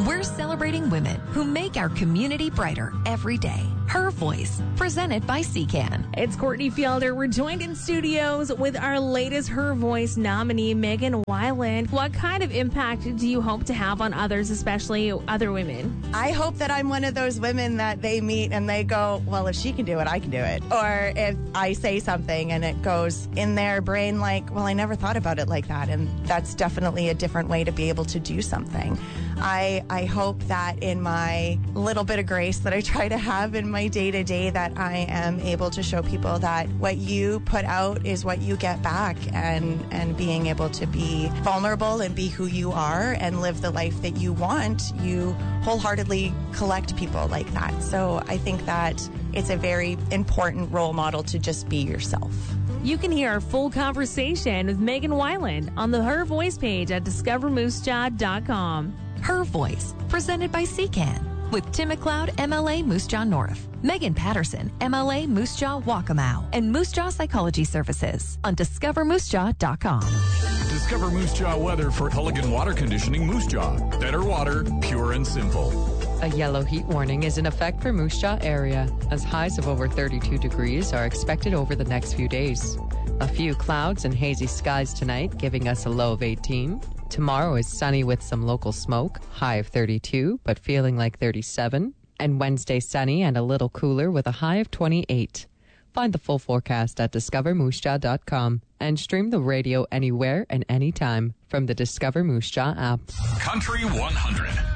We're celebrating women who make our community brighter every day. Her Voice, presented by CCAN. It's Courtney Fielder. We're joined in studios with our latest Her Voice nominee, Megan Weiland. What kind of impact do you hope to have on others, especially other women? I hope that I'm one of those women that they meet and they go, well, if she can do it, I can do it. Or if I say something and it goes in their brain like, well, I never thought about it like that. And that's definitely a different way to be able to do something. I hope that in my little bit of grace that I try to have in my day-to-day that I am able to show people that what you put out is what you get back, and being able to be vulnerable and be who you are and live the life that you want, you wholeheartedly collect people like that. So I think that it's a very important role model to just be yourself. You can hear our full conversation with Megan Weiland on the Her Voice page at discovermoosejaw.com. Her Voice, presented by CCAN, with Tim McLeod, MLA Moose Jaw North, Megan Patterson, MLA Moose Jaw Waccamaw, and Moose Jaw Psychology Services on discovermoosejaw.com. Discover Moose Jaw weather for Culligan Water Conditioning Moose Jaw. Better water, pure and simple. A yellow heat warning is in effect for Moose Jaw area, as highs of over 32 degrees are expected over the next few days. A few clouds and hazy skies tonight, giving us a low of 18. Tomorrow is sunny with some local smoke, high of 32, but feeling like 37. And Wednesday sunny and a little cooler with a high of 28. Find the full forecast at discovermoosejaw.com and stream the radio anywhere and anytime from the Discover Moose Jaw app. Country 100.